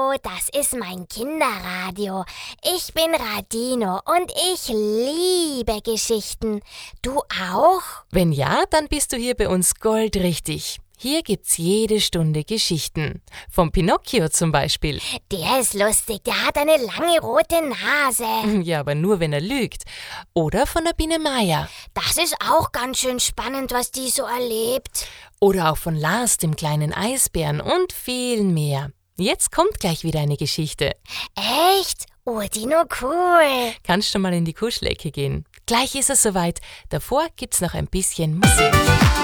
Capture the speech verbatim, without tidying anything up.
Hallo, das ist mein Kinderradio. Ich bin Radino und ich liebe Geschichten. Du auch? Wenn ja, dann bist du hier bei uns goldrichtig. Hier gibt's jede Stunde Geschichten. Vom Pinocchio zum Beispiel. Der ist lustig, der hat eine lange rote Nase. Ja, aber nur, wenn er lügt. Oder von der Biene Maya. Das ist auch ganz schön spannend, was die so erlebt. Oder auch von Lars, dem kleinen Eisbären und viel mehr. Jetzt kommt gleich wieder eine Geschichte. Echt? Oh, Dino, cool. Kannst schon mal in die Kuschelecke gehen. Gleich ist es soweit. Davor gibt's noch ein bisschen Musik.